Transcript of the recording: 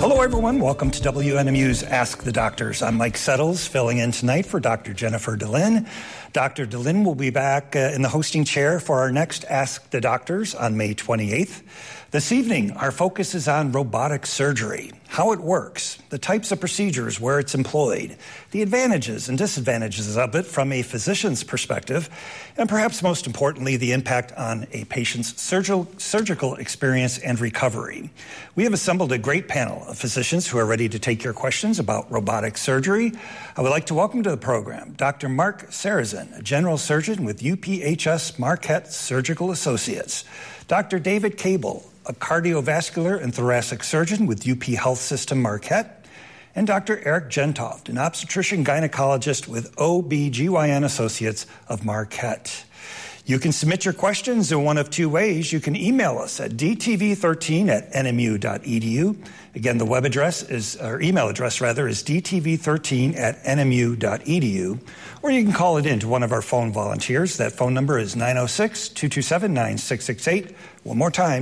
Hello, everyone. Welcome to WNMU's Ask the Doctors. I'm Mike Settles, filling in tonight for Dr. Jennifer DeLynn. Dr. DeLynn will be back in the hosting chair for our next Ask the Doctors on May 28th. This evening, our focus is on robotic surgery, how it works, the types of procedures where it's employed, the advantages and disadvantages of it from a physician's perspective, and perhaps most importantly, the impact on a patient's surgical experience and recovery. We have assembled a great panel of physicians who are ready to take your questions about robotic surgery. I would like to welcome to the program Dr. Mark Sarazin, a general surgeon with UPHS Marquette Surgical Associates, Dr. David Cable, a cardiovascular and thoracic surgeon with UP Health System Marquette, and Dr. Eric Gentoft, an obstetrician gynecologist with OBGYN Associates of Marquette. You can submit your questions in one of two ways. You can email us at dtv13@nmu.edu. Again, the web address is, or email address rather, is dtv13@nmu.edu. Or you can call it in to one of our phone volunteers. That phone number is 906-227-9668. One more time.